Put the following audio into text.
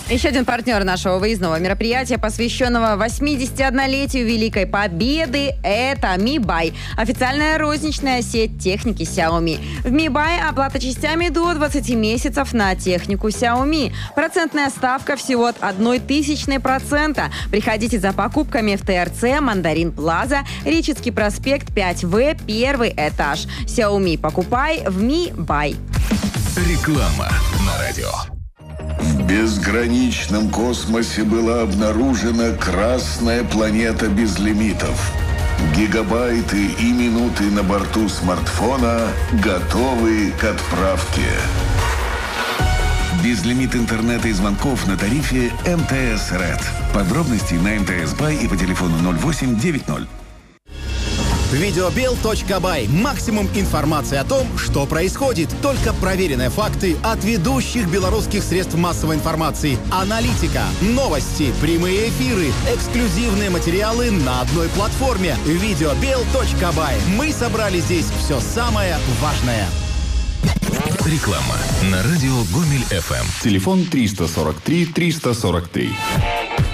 Еще один партнер нашего выездного мероприятия, посвященного 81-летию Великой Победы, это Mi Buy, официальная розничная сеть техники Xiaomi. В Mi Buy оплата частями до 20 месяцев на технику Xiaomi. Процентная ставка всего от 0,01%. Приходите за покупками в ТРЦ, Мандарин Плаза, Речицкий проспект 5В, первый этаж. Xiaomi покупай в Mi Buy. Реклама на радио. В безграничном космосе была обнаружена красная планета без лимитов. Гигабайты и минуты на борту смартфона готовы к отправке. Безлимит интернета и звонков на тарифе МТС Red. Подробности на МТС Бай и по телефону 0890. Видеобел.бай. Максимум информации о том, что происходит. Только проверенные факты от ведущих белорусских средств массовой информации. Аналитика, новости, прямые эфиры, эксклюзивные материалы на одной платформе. Видеобел.бай. Мы собрали здесь все самое важное. Реклама на радио Гомель ФМ. Телефон 343 343.